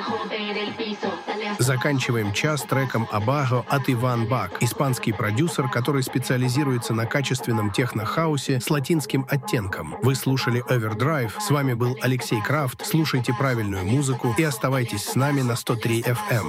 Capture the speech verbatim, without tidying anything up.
Заканчиваем час треком «Абаго» от Иван Бак, испанский продюсер, который специализируется на качественном техно-хаусе с латинским оттенком. Вы слушали Overdrive, с вами был Алексей Крафт. Слушайте правильную музыку и оставайтесь с нами на сто три эф эм.